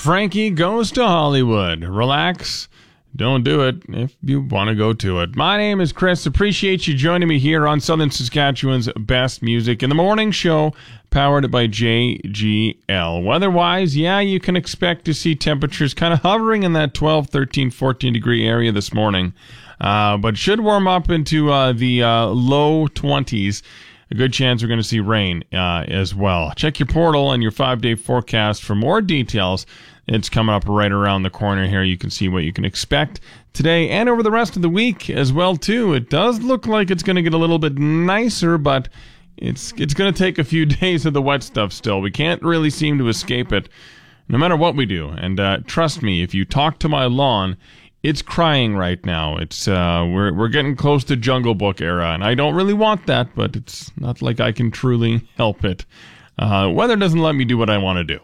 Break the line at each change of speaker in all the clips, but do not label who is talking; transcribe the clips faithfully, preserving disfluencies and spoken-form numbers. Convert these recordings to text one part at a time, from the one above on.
Frankie Goes to Hollywood. Relax. Don't do it if you want to go to it. My name is Chris. Appreciate you joining me here on Southern Saskatchewan's best music in the morning show, powered by J G L. Weather-wise, yeah, you can expect to see temperatures kind of hovering in that twelve, thirteen, fourteen degree area this morning, uh, but should warm up into uh, the uh, low twenties. A good chance we're going to see rain uh, as well. Check your portal and your five-day forecast for more details. It's coming up right around the corner here. You can see what you can expect today and over the rest of the week as well, too. It does look like it's going to get a little bit nicer, but it's it's going to take a few days of the wet stuff still. We can't really seem to escape it no matter what we do. And uh, trust me, if you talk to my lawn, it's crying right now. It's uh, we're we're getting close to Jungle Book era, and I don't really want that, but it's not like I can truly help it. Uh, weather doesn't let me do what I want to do.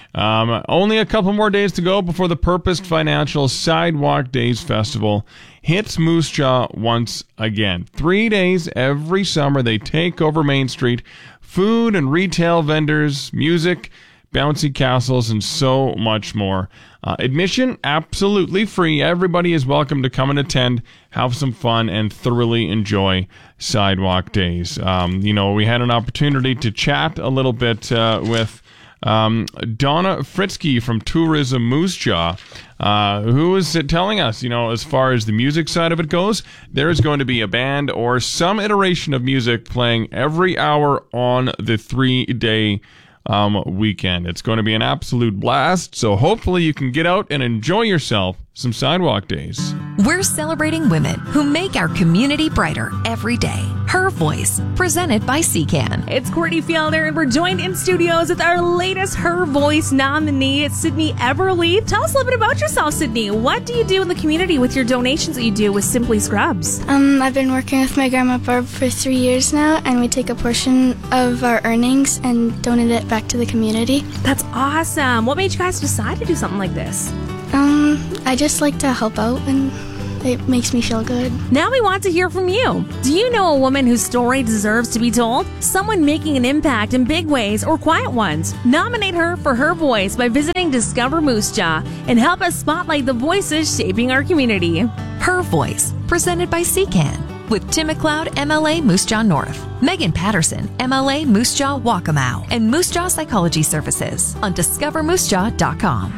Um, only a couple more days to go before the Purposed Financial Sidewalk Days Festival hits Moose Jaw once again. Three days every summer, they take over Main Street. Food and retail vendors, music, bouncy castles, and so much more. Uh, admission, absolutely free. Everybody is welcome to come and attend, have some fun, and thoroughly enjoy Sidewalk Days. Um, you know, we had an opportunity to chat a little bit uh, with um, Donna Fritzke from Tourism Moose Jaw, uh, who was telling us, you know, as far as the music side of it goes, there is going to be a band or some iteration of music playing every hour on the three-day Um, weekend. It's going to be an absolute blast, so hopefully you can get out and enjoy yourself some Sidewalk Days.
We're celebrating women who make our community brighter every day. Her Voice, presented by C C A N.
It's Courtney Fielder, and we're joined in studios with our latest Her Voice nominee, Sydney Everly. Tell us a little bit about yourself, Sydney. What do you do in the community with your donations that you do with Simply Scrubs?
Um, I've been working with my grandma Barb for three years now, and we take a portion of our earnings and donate it back to the community.
That's awesome. What made you guys decide to do something like this?
Um, I just like to help out, and it makes me feel good.
Now we want to hear from you. Do you know a woman whose story deserves to be told? Someone making an impact in big ways or quiet ones? Nominate her for Her Voice by visiting Discover Moose Jaw and help us spotlight the voices shaping our community.
Her Voice, presented by C C A N. With Tim McLeod, M L A Moose Jaw North, Megan Patterson, M L A Moose Jaw Waccamaw, and Moose Jaw Psychology Services on discover moose jaw dot com.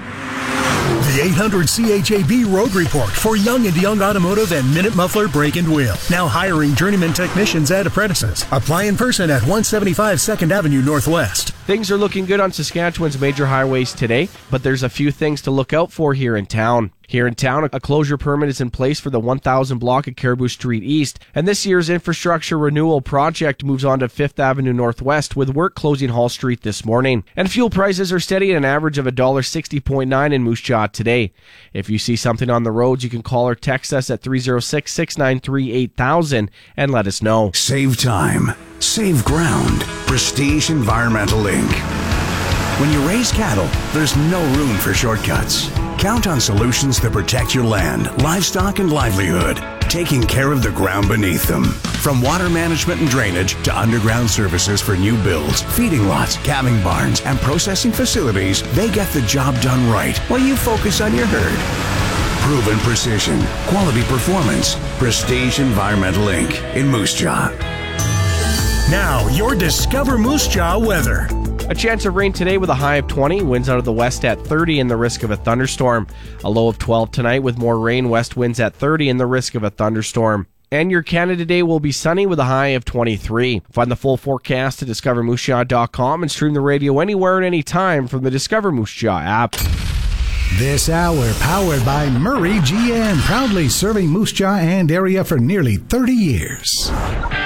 The eight hundred C H A B Road Report for Young and Young Automotive and Minute Muffler Brake and Wheel. Now hiring journeyman technicians and apprentices. Apply in person at one seventy-five second Avenue Northwest.
Things are looking good on Saskatchewan's major highways today, but there's a few things to look out for here in town. Here in town, a closure permit is in place for the one thousand block of Caribou Street East, and this year's infrastructure renewal project moves on to Fifth Avenue Northwest with work closing Hall Street this morning. And fuel prices are steady at an average of one dollar sixty point nine in Moose Jaw today. If you see something on the roads, you can call or text us at three oh six, six nine three, eight thousand and let us know.
Save time. Save ground. Prestige Environmental Incorporated. When you raise cattle, there's no room for shortcuts. Count on solutions that protect your land, livestock, and livelihood, taking care of the ground beneath them. From water management and drainage to underground services for new builds, feeding lots, calving barns, and processing facilities, they get the job done right while you focus on your herd. Proven precision, quality performance. Prestige Environmental Incorporated in Moose Jaw.
Now, your Discover Moose Jaw weather.
A chance of rain today with a high of twenty, winds out of the west at thirty and the risk of a thunderstorm. A low of twelve tonight with more rain, west winds at thirty and the risk of a thunderstorm. And your Canada Day will be sunny with a high of twenty-three. Find the full forecast at discover moose jaw dot com and stream the radio anywhere and anytime from the Discover Moose Jaw app.
This hour powered by Murray G M, proudly serving Moose Jaw and area for nearly thirty years.